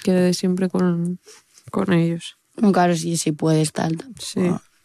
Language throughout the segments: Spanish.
quedé siempre con ellos. Claro, si puedes, tal. Sí.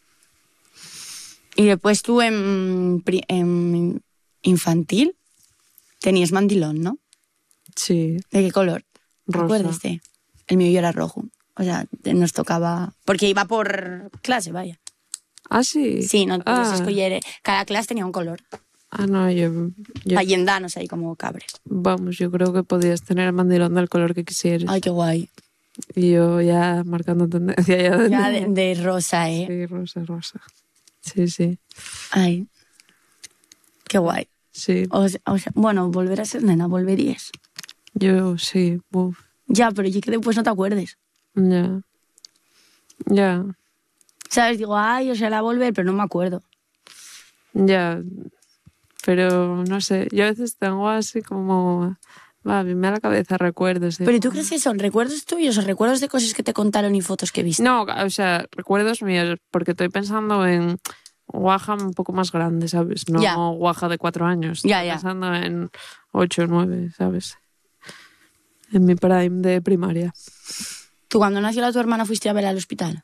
Y después tú en infantil tenías mandilón, ¿no? Sí. ¿De qué color? Rosa. Acuérdate. El mío era rojo. O sea, nos tocaba... Porque iba por clase, vaya. ¿Ah, sí? Sí, no podías escoger... Cada clase tenía un color. No, yo... Allendanos ahí como cabres. Vamos, yo creo que podías tener el mandilón del color que quisieras. Ay, qué guay. Y yo ya marcando tendencia Ya de rosa, ¿eh? Sí, rosa. Sí. Ay, qué guay. Sí. O sea, bueno, volver a ser nena, volverías. Yo sí. Uf. Ya, pero yo que después no te acuerdes. Ya. ¿Sabes? Digo, ay, o sea, la volver, pero no me acuerdo. Ya. Pero no sé, yo a veces tengo así como... a mí me da la cabeza recuerdos. ¿Pero tú crees que son recuerdos tuyos o recuerdos de cosas que te contaron y fotos que viste? No, o sea, recuerdos míos, porque estoy pensando en Guaja un poco más grande, ¿sabes? No Ya. Guaja de 4 años. Ya. Estoy pensando en 8 o 9, ¿sabes? En mi prime de primaria. ¿Tú cuando nació tu hermana fuiste a verla al hospital?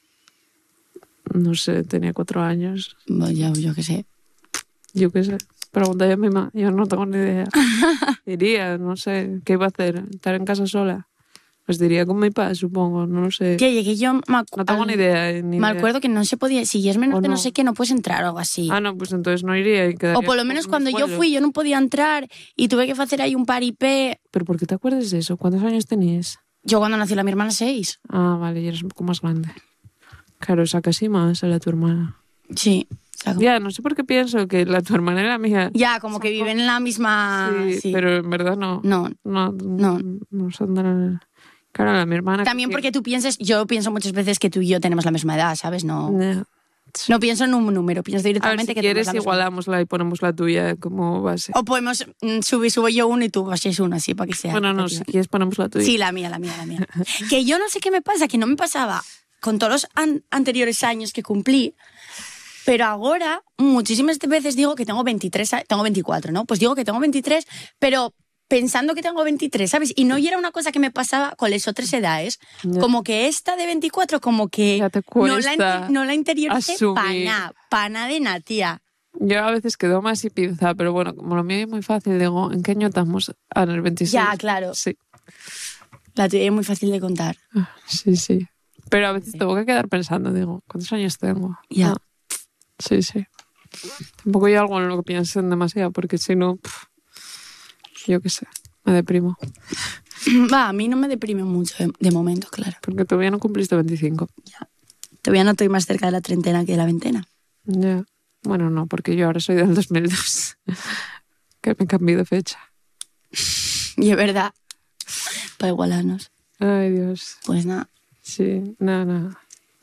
No sé, tenía 4 años. Bueno, yo qué sé. Yo qué sé. Pregúntale a mi mamá, yo no tengo ni idea. Iría, no sé, ¿qué iba a hacer? ¿Estar en casa sola? Pues diría con mi padre, supongo, no lo sé. Que yo no tengo ni idea. Me acuerdo que no se podía, si ya es menor de no sé qué, no puedes entrar o algo así. No, pues entonces no iría. Y o por lo menos cuando yo fui, yo no podía entrar y tuve que hacer ahí un paripé. ¿Pero por qué te acuerdas de eso? ¿Cuántos años tenías? Yo cuando nació mi hermana 6. Vale, y eres un poco más grande. Claro, saca así más a la tu hermana. Sí. Ya, no sé por qué pienso que tu hermana y la mía... Ya, como que viven en la misma... Sí, pero en verdad no. No son de la... Claro, mi hermana... También porque tú piensas... Yo pienso muchas veces que tú y yo tenemos la misma edad, ¿sabes? No pienso en un número, pienso directamente si que quieres tenemos la igualámosla y ponemos la tuya como base. O podemos subo yo uno y tú bases uno, así, para que sea... Bueno, no, si quieres ponemos la tuya. Sí, la mía. Que yo no sé qué me pasa, que no me pasaba con todos los anteriores años que cumplí. Pero ahora, muchísimas veces digo que tengo 24, ¿no? Pues digo que tengo 23, pero pensando que tengo 23, ¿sabes? Y no era una cosa que me pasaba con las otras edades. Ya. Como que esta de 24, como que ya te cuesta no la interioricé para nada de nada, tía. Yo a veces quedo más y pinza, pero bueno, como lo mío es muy fácil, digo, ¿en qué año estamos? En el 26. Ya, claro. Sí. La tuya es muy fácil de contar. Sí. Pero a veces tengo que quedar pensando, digo, ¿cuántos años tengo? Ya. Sí. Tampoco hay algo en lo que piensen demasiado, porque si no, yo qué sé, me deprimo. A mí no me deprime mucho de momento, claro. Porque todavía no cumpliste 25. Ya. Todavía no estoy más cerca de la treintena que de la veintena. Ya. Bueno, no, porque yo ahora soy del 2002. Que me cambié de fecha. Y es verdad. Para igualarnos. Ay, Dios. Pues nada. Sí, nada.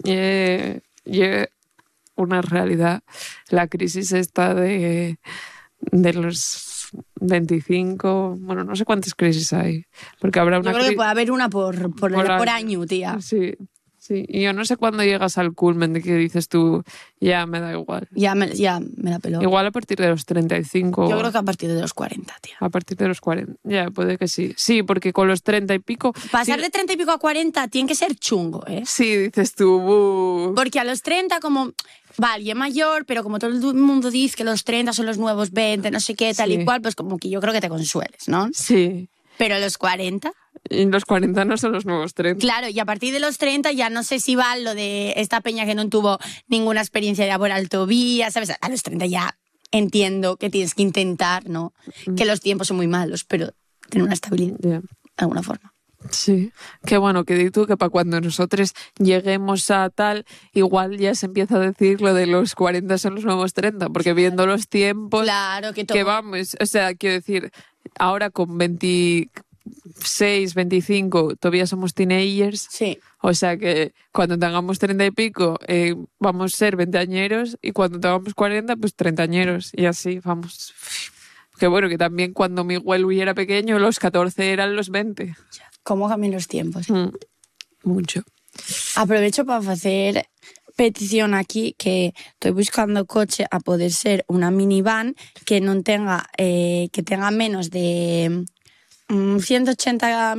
Una realidad, la crisis esta de los 25, bueno, no sé cuántas crisis hay, porque habrá una... Yo creo que puede haber una por año, tía. Sí, y yo no sé cuándo llegas al culmen de que dices tú, ya me da igual. Ya me la peló. Igual a partir de los 35. Yo creo que a partir de los 40, tía. A partir de los 40, ya, puede que sí. Sí, porque con los 30 y pico... Pasar de 30 y pico a 40 tiene que ser chungo, ¿eh? Sí, dices tú... Porque a los 30 como... Vale, ya mayor, pero como todo el mundo dice que los 30 son los nuevos 20, no sé qué, tal y cual, pues como que yo creo que te consueles, ¿no? Sí. Pero a los 40... Y los 40 no son los nuevos 30. Claro, y a partir de los 30 ya no sé si va lo de esta peña que no tuvo ninguna experiencia laboral todavía, ¿sabes? A los 30 ya entiendo que tienes que intentar, ¿no? Que los tiempos son muy malos, pero tener una estabilidad de alguna forma. Sí, qué bueno que di tú que para cuando nosotros lleguemos a tal, igual ya se empieza a decir lo de los 40 son los nuevos 30, porque viendo los tiempos... Claro, que todo... Que vamos, o sea, quiero decir, ahora con 26, 25 todavía somos teenagers. Sí. O sea que cuando tengamos 30 y pico vamos a ser veinteañeros y cuando tengamos 40 pues treintañeros y así vamos. Que bueno, que también cuando mi Huelui era pequeño los 14 eran los 20. ¿Cómo cambian los tiempos? Mucho. Aprovecho para hacer petición aquí que estoy buscando coche a poder ser una minivan que no tenga que tenga menos de 180